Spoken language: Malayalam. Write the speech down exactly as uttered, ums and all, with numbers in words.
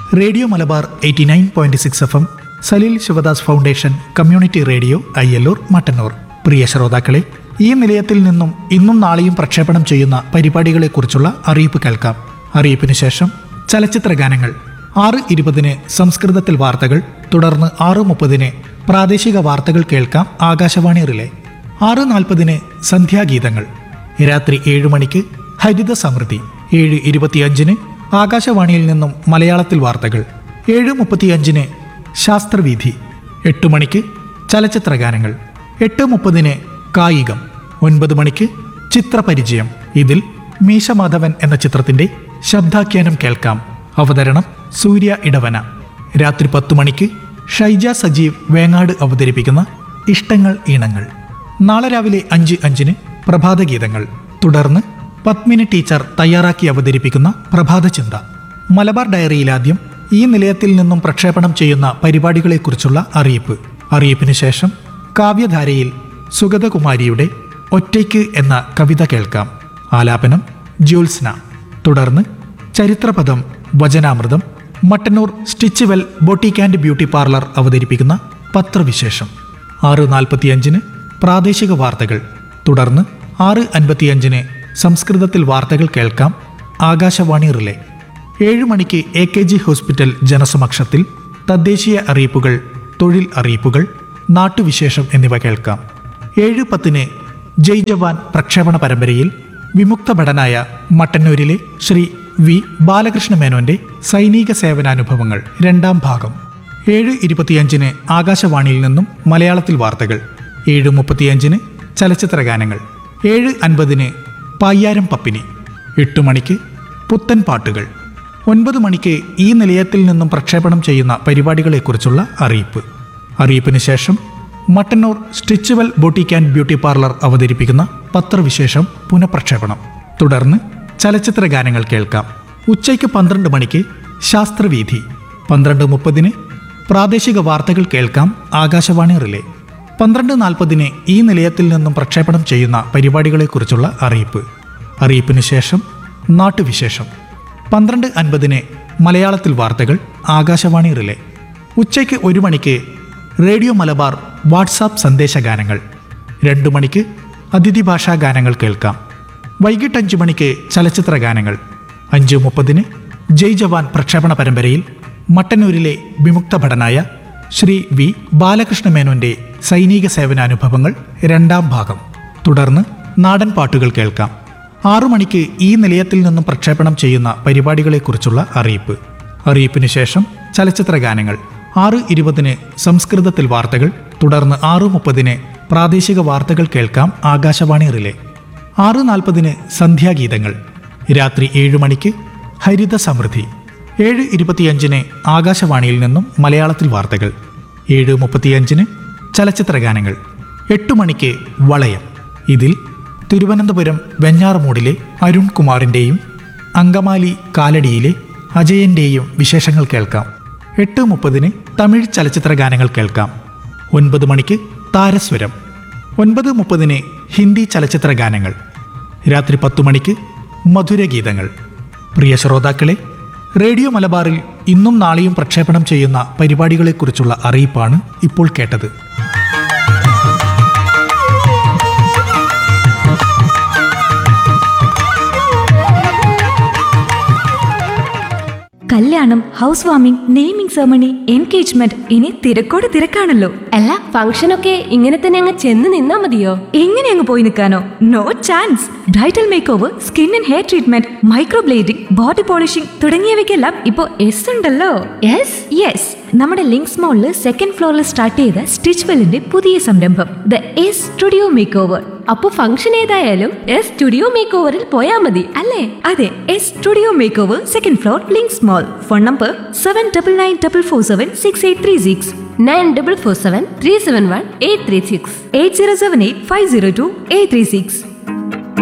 Radio Malabar eighty nine point six F M, Saleel Sivadas foundation community radio Ayyallur Mattannur. പ്രിയ ശ്രോതാക്കളെ, ഈ നിലയത്തിൽ നിന്നും ഇന്നും നാളെയും പ്രക്ഷേപണം ചെയ്യുന്ന പരിപാടികളെക്കുറിച്ചുള്ള അറിയിപ്പ് കേൾക്കാം. അറിയിപ്പിന് ശേഷം ചലച്ചിത്ര ഗാനങ്ങൾ. ആറ് ഇരുപതിന് സംസ്കൃതത്തിൽ വാർത്തകൾ, തുടർന്ന് ആറ് മുപ്പതിന് പ്രാദേശിക വാർത്തകൾ കേൾക്കാം ആകാശവാണി റിലേ. ആറ് നാൽപ്പതിന് സന്ധ്യാഗീതങ്ങൾ. രാത്രി ഏഴ് മണിക്ക് ഹരിത സമൃദ്ധി. ഏഴ് ഇരുപത്തിയഞ്ചിന് ആകാശവാണിയിൽ നിന്നും മലയാളത്തിൽ വാർത്തകൾ. ഏഴ് മുപ്പത്തിയഞ്ചിന് ശാസ്ത്രവീഥി. എട്ട് മണിക്ക് ചലച്ചിത്ര ഗാനങ്ങൾ. എട്ട് മുപ്പതിന് കായികം. ഒൻപത് മണിക്ക് ചിത്രപരിചയം. ഇതിൽ മീശമാധവൻ എന്ന ചിത്രത്തിന്റെ ശബ്ദാഖ്യാനം കേൾക്കാം. അവതരണം സൂര്യ ഇടവന. രാത്രി പത്തു മണിക്ക് ഷൈജ സജീവ് വേങ്ങാട് അവതരിപ്പിക്കുന്ന ഇഷ്ടങ്ങൾ ഈണങ്ങൾ. നാളെ രാവിലെ അഞ്ച് അഞ്ചിന് പ്രഭാതഗീതങ്ങൾ. തുടർന്ന് പത്മിനി ടീച്ചർ തയ്യാറാക്കി അവതരിപ്പിക്കുന്ന പ്രഭാതചിന്ത. മലബാർ ഡയറിയിലാദ്യം ഈ നിലയത്തിൽ നിന്നും പ്രക്ഷേപണം ചെയ്യുന്ന പരിപാടികളെക്കുറിച്ചുള്ള അറിയിപ്പ്. അറിയിപ്പിന് ശേഷം കാവ്യധാരയിൽ സുഗതകുമാരിയുടെ ഒറ്റയ്ക്ക് എന്ന കവിത കേൾക്കാം. ആലാപനം ജ്യോത്സ്ന. തുടർന്ന് ചരിത്രപദം വചനാമൃതം. Mattannur Stitchwell boutique and beauty parlour അവതരിപ്പിക്കുന്ന പത്രവിശേഷം. ആറ് നാൽപ്പത്തിയഞ്ചിന് പ്രാദേശിക വാർത്തകൾ. തുടർന്ന് ആറ് അൻപത്തിയഞ്ചിന് സംസ്കൃതത്തിൽ വാർത്തകൾ കേൾക്കാം ആകാശവാണി റിലേ. ഏഴ് മണിക്ക് എ കെ ജി ഹോസ്പിറ്റൽ ജനസമക്ഷത്തിൽ തദ്ദേശീയ അറിയിപ്പുകൾ, തൊഴിൽ അറിയിപ്പുകൾ, നാട്ടുവിശേഷം എന്നിവ കേൾക്കാം. ഏഴ് പത്തിന് ജയ് ജവാൻ പ്രക്ഷേപണ പരമ്പരയിൽ വിമുക്ത ഭടനായ മട്ടന്നൂരിലെ ശ്രീ വി ബാലകൃഷ്ണ മേനോന്റെ സൈനിക സേവനാനുഭവങ്ങൾ രണ്ടാം ഭാഗം. ഏഴ് ഇരുപത്തിയഞ്ചിന് ആകാശവാണിയിൽ നിന്നും മലയാളത്തിൽ വാർത്തകൾ. ഏഴ് മുപ്പത്തിയഞ്ചിന് ചലച്ചിത്ര ഗാനങ്ങൾ. ഏഴ് അൻപതിന് പായ്യാരം പപ്പിനി. എട്ട് മണിക്ക് പുത്തൻ പാട്ടുകൾ. ഒൻപത് മണിക്ക് ഈ നിലയത്തിൽ നിന്നും പ്രക്ഷേപണം ചെയ്യുന്ന പരിപാടികളെക്കുറിച്ചുള്ള അറിയിപ്പ്. അറിയിപ്പിന് ശേഷം Mattannur Stitchwell boutique and beauty parlour അവതരിപ്പിക്കുന്ന പത്രവിശേഷം പുനഃപ്രക്ഷേപണം. തുടർന്ന് ചലച്ചിത്ര ഗാനങ്ങൾ കേൾക്കാം. ഉച്ചയ്ക്ക് പന്ത്രണ്ട് മണിക്ക് ശാസ്ത്രവീഥി. പന്ത്രണ്ട് മുപ്പതിന് പ്രാദേശിക വാർത്തകൾ കേൾക്കാം ആകാശവാണി റിലേ. പന്ത്രണ്ട് നാൽപ്പതിന് ഈ നിലയത്തിൽ നിന്നും പ്രക്ഷേപണം ചെയ്യുന്ന പരിപാടികളെക്കുറിച്ചുള്ള അറിയിപ്പ്. അറിയിപ്പിന് ശേഷം നാട്ടുവിശേഷം. പന്ത്രണ്ട് അൻപതിന് മലയാളത്തിൽ വാർത്തകൾ ആകാശവാണി റിലേ. ഉച്ചയ്ക്ക് ഒരു മണിക്ക് റേഡിയോ മലബാർ വാട്സാപ്പ് സന്ദേശഗാനങ്ങൾ. രണ്ടു മണിക്ക് അതിഥി ഭാഷാ ഗാനങ്ങൾ കേൾക്കാം. വൈകിട്ട് അഞ്ചു മണിക്ക് ചലച്ചിത്ര ഗാനങ്ങൾ. അഞ്ച് മുപ്പതിന് ജയ് ജവാൻ പ്രക്ഷേപണ പരമ്പരയിൽ മട്ടന്നൂരിലെ വിമുക്ത ഭടനായ ശ്രീ വി ബാലകൃഷ്ണ മേനോന്റെ സൈനിക സേവനാനുഭവങ്ങൾ രണ്ടാം ഭാഗം. തുടർന്ന് നാടൻ പാട്ടുകൾ കേൾക്കാം. ആറു മണിക്ക് ഈ നിലയത്തിൽ നിന്നും പ്രക്ഷേപണം ചെയ്യുന്ന പരിപാടികളെക്കുറിച്ചുള്ള അറിയിപ്പ്. അറിയിപ്പിന് ശേഷം ചലച്ചിത്ര ഗാനങ്ങൾ. ആറ് ഇരുപതിന് സംസ്കൃതത്തിൽ വാർത്തകൾ. തുടർന്ന് ആറ് മുപ്പതിന് പ്രാദേശിക വാർത്തകൾ കേൾക്കാം ആകാശവാണി റിലേ. ആറ് നാൽപ്പതിന് സന്ധ്യാഗീതങ്ങൾ. രാത്രി ഏഴ് മണിക്ക് ഹരിത സമൃദ്ധി. ഏഴ് ഇരുപത്തിയഞ്ചിന് ആകാശവാണിയിൽ നിന്നും മലയാളത്തിൽ വാർത്തകൾ. ഏഴ് മുപ്പത്തിയഞ്ചിന് ചലച്ചിത്ര ഗാനങ്ങൾ. എട്ടു മണിക്ക് വളയം. ഇതിൽ തിരുവനന്തപുരം വെഞ്ഞാറമൂടിലെ അരുൺ കുമാറിൻ്റെയും അങ്കമാലി കാലടിയിലെ അജയൻ്റെയും വിശേഷങ്ങൾ കേൾക്കാം. എട്ട് മുപ്പതിന് തമിഴ് ചലച്ചിത്ര ഗാനങ്ങൾ കേൾക്കാം. ഒൻപത് മണിക്ക് താരസ്വരം. ഒൻപത് മുപ്പതിന് ഹിന്ദി ചലച്ചിത്ര ഗാനങ്ങൾ. രാത്രി പത്തു മണിക്ക് മധുരഗീതങ്ങൾ. പ്രിയ ശ്രോതാക്കളെ, റേഡിയോ മലബാറിൽ ഇന്നും നാളെയും പ്രക്ഷേപണം ചെയ്യുന്ന പരിപാടികളെക്കുറിച്ചുള്ള അറിയിപ്പാണ് ഇപ്പോൾ കേട്ടത്. കല്യാണം, house warming, naming ceremony, engagement, ഇനി തിരക്കോട് തിരക്കാണല്ലോ. അല്ല, ഫംഗ്ഷനൊക്കെ ഇങ്ങനെ തന്നെ അങ്ങ് ചെന്ന് നിന്നാ മതിയോ? എങ്ങനെ അങ്ങ് പോയി നിൽക്കാനോ? No chance. Bridal make over, skin and hair treatment, microblading, body polishing തുടങ്ങിയവയ്ക്കെല്ലാം ഇപ്പോ എസ് ഉണ്ടല്ലോ. യെസ് യെസ് നമ്മുടെ ലിങ്ക്സ് മോളില് സെക്കൻഡ് ഫ്ലോറിൽ സ്റ്റാർട്ട് ചെയ്ത സ്റ്റിച്ച്വെല്ലിന്റെ പുതിയ സംരംഭം the S studio make over. അപ്പൊ ഫംഗ്ഷൻ ഏതായാലും എസ് സ്റ്റുഡിയോ മേക്ക് ഓവറിൽ പോയാ മതി അല്ലേ? അതെ, S studio make over, second floor, links mall. Phone number seven double nine double four seven six eight three six nine double four seven three seven one eight three six eight zero seven eight five zero to eight three six.